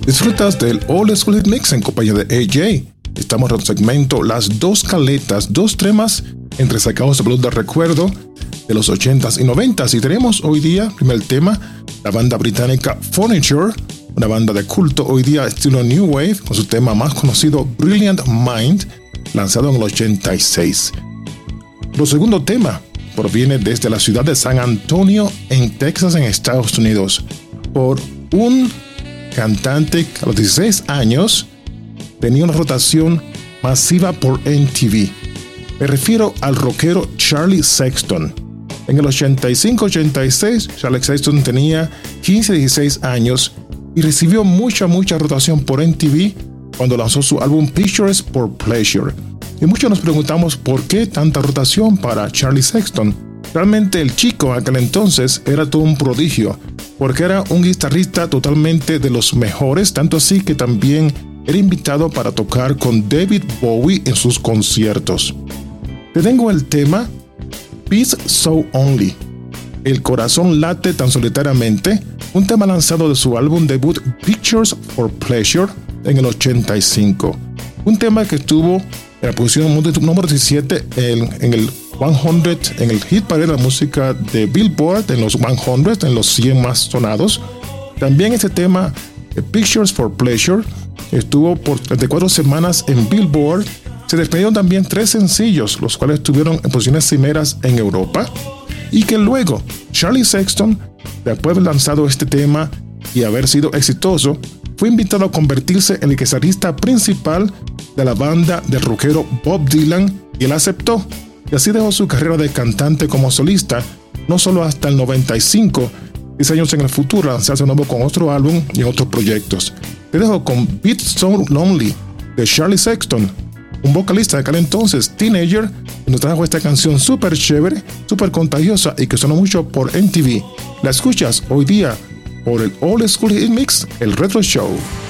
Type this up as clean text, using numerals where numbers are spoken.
Disfrutas del Old School Hit Mix en compañía de AJ. Estamos en el segmento Las dos caletas, dos temas entresacados de blues de recuerdo de los 80s y 90s. Y tenemos hoy día, primer tema, la banda británica Furniture, una banda de culto hoy día estilo New Wave, con su tema más conocido Brilliant Mind, lanzado en el 86. El segundo tema proviene desde la ciudad de San Antonio, en Texas, en Estados Unidos, por un cantante que a los 16 años tenía una rotación masiva por MTV. Me refiero al rockero Charlie Sexton. En el 85-86, Charlie Sexton tenía 15-16 años y recibió mucha rotación por MTV cuando lanzó su álbum Pictures for Pleasure. Y muchos nos preguntamos por qué tanta rotación para Charlie Sexton. Realmente el chico en aquel entonces era todo un prodigio, porque era un guitarrista totalmente de los mejores, tanto así que también era invitado para tocar con David Bowie en sus conciertos. Te tengo el tema Peace So Only, El corazón late tan solitariamente, un tema lanzado de su álbum debut Pictures for Pleasure en el 85. Un tema que estuvo en la posición número 17 en el 100, en el hit parade de la música de Billboard, en los 100, en los 100 más sonados. También este tema, Pictures for Pleasure, estuvo por 34 semanas en Billboard. Se desprendieron también 3 sencillos, los cuales estuvieron en posiciones cimeras en Europa. Y que luego Charlie Sexton, después de haber lanzado este tema y haber sido exitoso, fue invitado a convertirse en el guitarrista principal de la banda del rockero Bob Dylan, y él aceptó. Y así dejó su carrera de cantante como solista, no solo hasta el 95, 10 años en el futuro, lanzarse de nuevo con otro álbum y otros proyectos. Te dejo con Beat So Lonely de Charlie Sexton, un vocalista de aquel entonces, teenager, y nos trajo esta canción súper chévere, súper contagiosa y que sonó mucho por MTV. La escuchas hoy día por el Old School Hit Mix, el Retro Show.